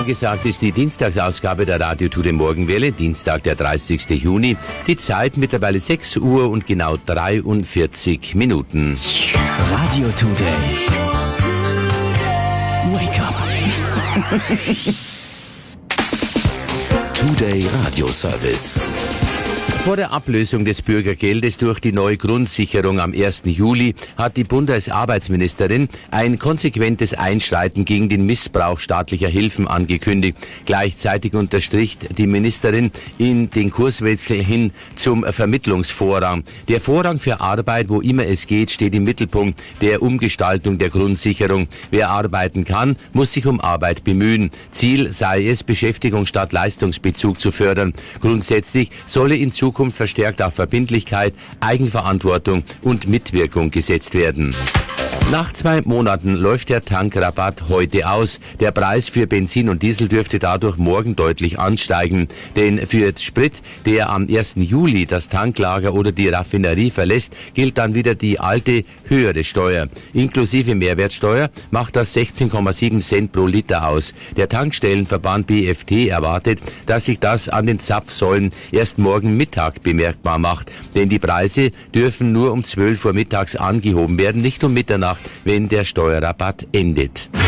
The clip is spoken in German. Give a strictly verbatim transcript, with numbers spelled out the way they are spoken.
Angesagt ist die Dienstagsausgabe der Radio Today Morgenwelle, Dienstag, der dreißigsten Juni. Die Zeit mittlerweile sechs Uhr und genau dreiundvierzig Minuten. Radio Today. Wake up. Today Radio Service. Vor der Ablösung des Bürgergeldes durch die neue Grundsicherung am ersten Juli hat die Bundesarbeitsministerin ein konsequentes Einschreiten gegen den Missbrauch staatlicher Hilfen angekündigt. Gleichzeitig unterstricht die Ministerin in den Kurswechsel hin zum Vermittlungsvorrang. Der Vorrang für Arbeit, wo immer es geht, steht im Mittelpunkt der Umgestaltung der Grundsicherung. Wer arbeiten kann, muss sich um Arbeit bemühen. Ziel sei es, Beschäftigung statt Leistungsbezug zu fördern. Grundsätzlich solle in Zukunft verstärkt auf Verbindlichkeit, Eigenverantwortung und Mitwirkung gesetzt werden. Nach zwei Monaten läuft der Tankrabatt heute aus. Der Preis für Benzin und Diesel dürfte dadurch morgen deutlich ansteigen. Denn für Sprit, der am ersten Juli das Tanklager oder die Raffinerie verlässt, gilt dann wieder die alte, höhere Steuer. Inklusive Mehrwertsteuer macht das sechzehn Komma sieben Cent pro Liter aus. Der Tankstellenverband B F T erwartet, dass sich das an den Zapfsäulen erst morgen Mittag bemerkbar macht. Denn die Preise dürfen nur um zwölf Uhr mittags angehoben werden, nicht um Mitternacht, wenn der Steuerrabatt endet.